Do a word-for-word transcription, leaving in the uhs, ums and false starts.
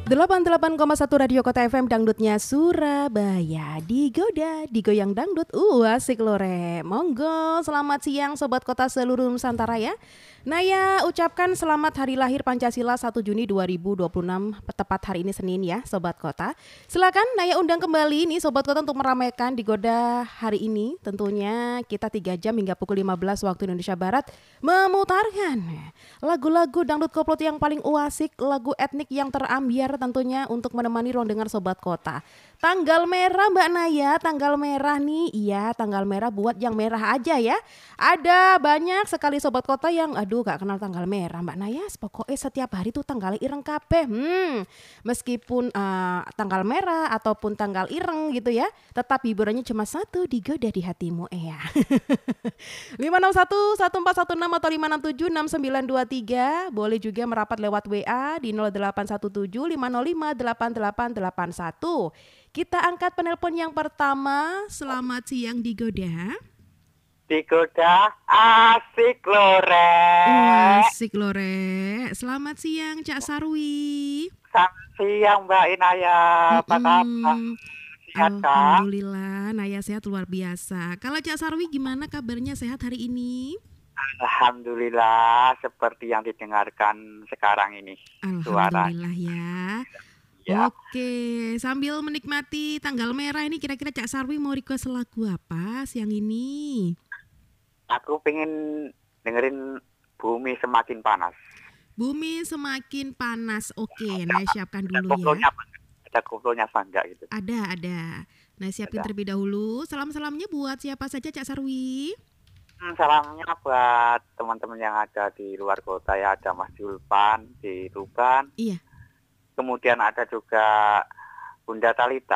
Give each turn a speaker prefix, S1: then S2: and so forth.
S1: delapan puluh delapan koma satu Radio Kota F M Dangdutnya Surabaya. Digoda, digoyang dangdut. Uh, asik lore. Monggo, selamat siang Sobat Kota seluruh Nusantara ya. Naya ucapkan selamat hari lahir Pancasila satu Juni dua ribu dua puluh enam. Tepat hari ini Senin ya Sobat Kota. Silakan Naya undang kembali nih Sobat Kota untuk meramaikan Digoda hari ini. Tentunya kita tiga jam hingga pukul lima belas waktu Indonesia Barat memutarkan lagu-lagu dangdut koplo yang paling uasik, lagu etnik yang terambiar tentunya untuk menemani ruang dengar Sobat Kota. Tanggal merah Mbak Naya, tanggal merah nih. Iya, tanggal merah buat yang merah aja ya. Ada banyak sekali Sobat Kota yang aduh gak kenal tanggal merah Mbak Naya. Pokoknya setiap hari tuh tanggal ireng kabeh. Hmm, meskipun uh, tanggal merah ataupun tanggal ireng gitu ya, tetap hiburannya cuma satu, Digoda di hatimu eh ya. lima enam satu satu empat satu enam atau lima enam tujuh enam sembilan dua tiga. Boleh juga merapat lewat W A di nol delapan satu tujuh lima nol lima delapan delapan delapan satu. Kita angkat penelpon yang pertama. Selamat siang Digoda.
S2: Digoda asik lore.
S1: Asik lore. Selamat siang Cak Sarwi.
S2: Selamat siang Mbak Inaya. Apa kabar? Sehat kan?
S1: Alhamdulillah, Naya sehat luar biasa. Kalau Cak Sarwi gimana kabarnya, sehat hari ini?
S2: Alhamdulillah, seperti yang didengarkan sekarang ini.
S1: Alhamdulillah ya.
S2: Ya.
S1: Oke, sambil menikmati tanggal merah ini, kira-kira Cak Sarwi mau request lagu apa siang ini?
S2: Aku pengen dengerin Bumi Semakin Panas.
S1: Bumi Semakin Panas. Oke, Naya siapkan dulu
S2: ya.
S1: ya.
S2: Ada koplonya apa enggak gitu?
S1: Ada, ada. Nah, siapin ada. Terlebih dahulu. Salam-salamnya buat siapa saja Cak Sarwi?
S2: Hmm, salamnya buat teman-teman yang ada di luar kota ya. Ada Mas Julpan di Tuban.
S1: Iya.
S2: Kemudian ada juga Bunda Talita